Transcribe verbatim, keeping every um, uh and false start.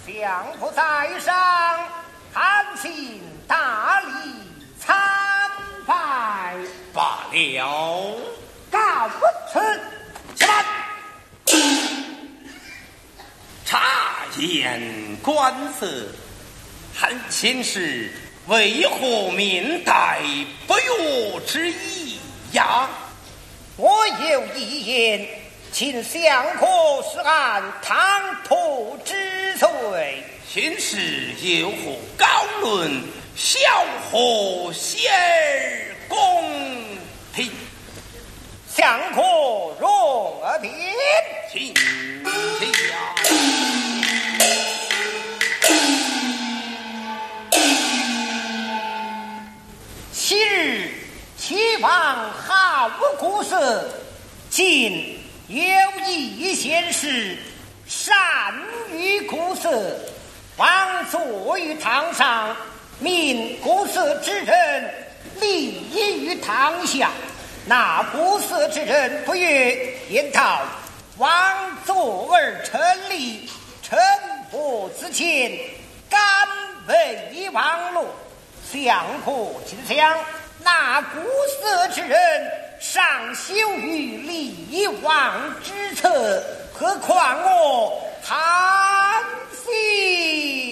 相府在上，韩信大礼参拜。 罢了， 告不辞，且慢。 察言观色，韩信是为何面带不悦之意呀？ 我有一言，请相国施按唐突之罪。 先是有何高论，小何谢而公平？ 相国容而辩， 请下。 昔日齐王好古色，今有一贤士善于古色，王坐于堂上，命古色之人立于堂下。那古色之人不悦，言道：王坐而称立，臣不自谦，敢为王落。相国请想，那古色之人尚羞于立王之策，何况我韩信？